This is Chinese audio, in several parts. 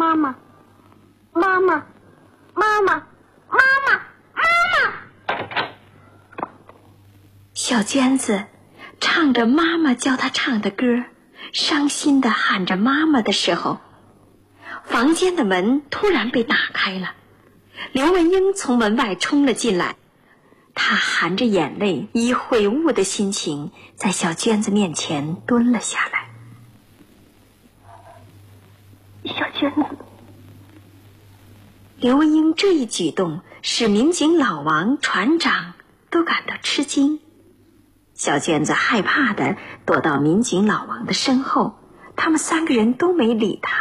妈妈，妈妈，妈妈，妈妈，妈妈。 小娟子唱着妈妈教她唱的歌，伤心地喊着妈妈的时候，房间的门突然被打开了，刘文英从门外冲了进来。她含着眼泪，以悔悟的心情在小娟子面前蹲了下来。 小娟子。 刘文英这一举动使民警老王、船长都感到吃惊。小娟子害怕地躲到民警老王的身后，他们3个人都没理他。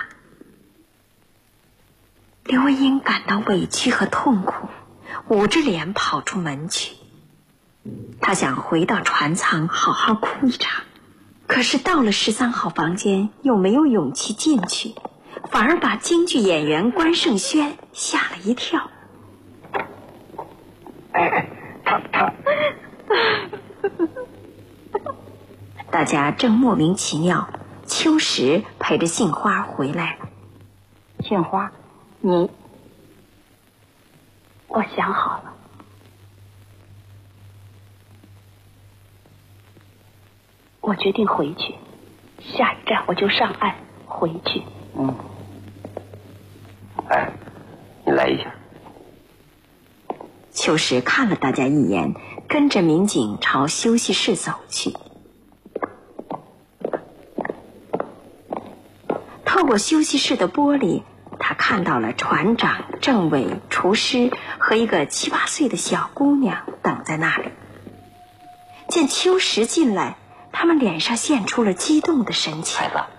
刘文英感到委屈和痛苦，捂着脸跑出门去。她想回到船舱好好哭一场，可是到了13号房间又没有勇气进去，反而把京剧演员关胜轩吓了一跳。大家正莫名其妙，秋实陪着杏花回来了。 杏花，我想好了，我决定回去，下一站我就上岸回去。 哎，你来一下。 秋实看了大家一眼，跟着民警朝休息室走去。透过休息室的玻璃，他看到了船长、政委、厨师和一个7、8岁的小姑娘等在那里。见秋实进来，他们脸上现出了激动的神情。 孩子，